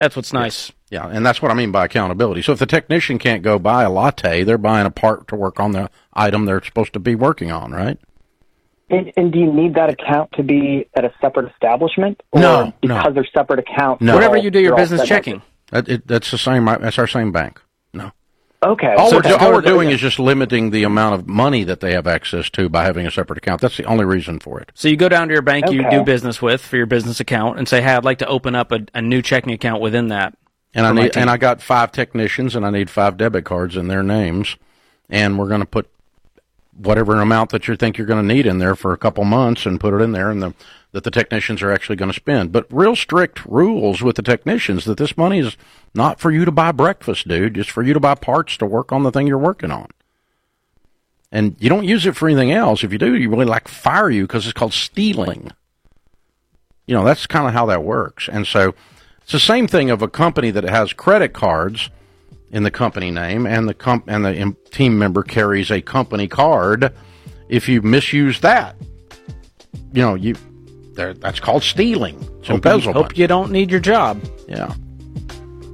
That's what's nice. Yeah, and that's what I mean by accountability. So if the technician can't go buy a latte, they're buying a part to work on the item they're supposed to be working on, right? And do you need that account to be at a separate establishment? Or No, because they're separate accounts. No. Whatever you do your business checking. That's the same. That's our same bank. No. Okay. All we're doing is just limiting the amount of money that they have access to by having a separate account. That's the only reason for it. So you go down to your bank you do business with for your business account and say, hey, I'd like to open up a new checking account within that. And I got 5 technicians, and I need 5 debit cards in their names, and we're going to put whatever amount that you think you're going to need in there for a couple months and put it in there, and that the technicians are actually going to spend. But real strict rules with the technicians that this money is not for you to buy breakfast, dude. It's for you to buy parts to work on the thing you're working on. And you don't use it for anything else. If you do, you really fire you because it's called stealing. You know, that's kind of how that works. And so it's the same thing of a company that has credit cards in the company name, and the team member carries a company card. If you misuse that, that's called stealing. It's embezzlement. Hope you don't need your job. Yeah.